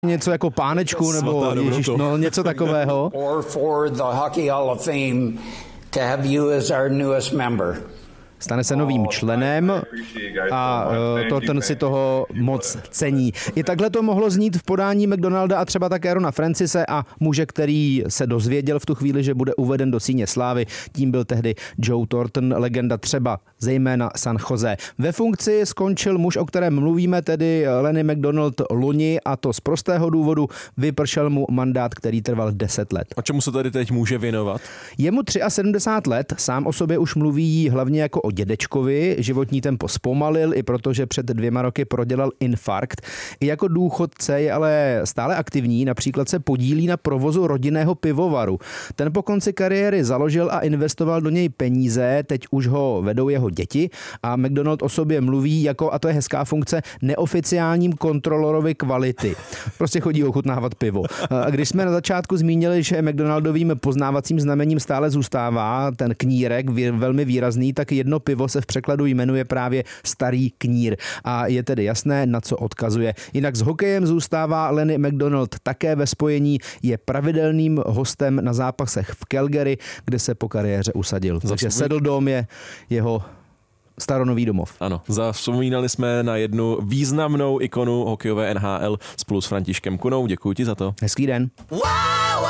něco jako pánečku nebo Ježíš, no, něco takového. Or for the Hockey Hall of Fame to have you as our newest member. Stane se novým členem a Thornton si toho moc cení. I takhle to mohlo znít v podání McDonalda a třeba také Rona Francise a muže, který se dozvěděl v tu chvíli, že bude uveden do síně slávy. Tím byl tehdy Joe Thornton, legenda třeba zejména San Jose. Ve funkci skončil muž, o kterém mluvíme, tedy Lenny McDonald loni, a to z prostého důvodu. Vypršel mu mandát, který trval 10 let. A čemu se tady teď může věnovat? Je mu 73 let, sám o sobě už mluví hlavně jako o dědečkovi, životní tempo zpomalil i protože před 2 roky prodělal infarkt. I jako důchodce je ale stále aktivní, například se podílí na provozu rodinného pivovaru. Ten po konci kariéry založil a investoval do něj peníze, teď už ho vedou jeho děti a McDonald o sobě mluví jako, a to je hezká funkce, neoficiálním kontrolorovi kvality. Prostě chodí ochutnávat pivo. A když jsme na začátku zmínili, že McDonaldovým poznávacím znamením stále zůstává ten knírek, velmi výrazný, tak jedno pivo se v překladu jmenuje právě Starý knír a je tedy jasné, na co odkazuje. Jinak s hokejem zůstává Lenny McDonald také ve spojení, je pravidelným hostem na zápasech v Calgary, kde se po kariéře usadil. Takže Saddledome je jeho staronový domov. Ano, zavzpomínali jsme na jednu významnou ikonu hokejové NHL spolu s Františkem Kunou. Děkuji ti za to. Hezký den. Wow!